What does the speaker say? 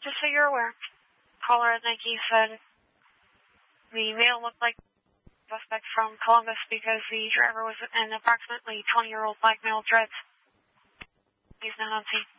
just so you're aware, caller at Nike said the male looked like a suspect from Columbus because the driver was an approximately 20-year-old black male with dreads. He's not on scene.